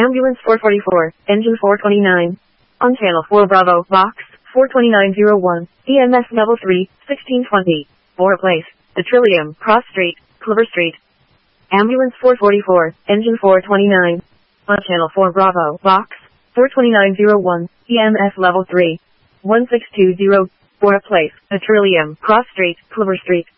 Ambulance 444, engine 429. On channel 4 Bravo, box 42901, EMS level 3, 1620. Bora Place, The Trillium, Cross Street, Clover Street. Ambulance 444, engine 429. On channel 4 Bravo, box 42901, EMS level 3, 1620. Bora Place, The Trillium, Cross Street, Clover Street.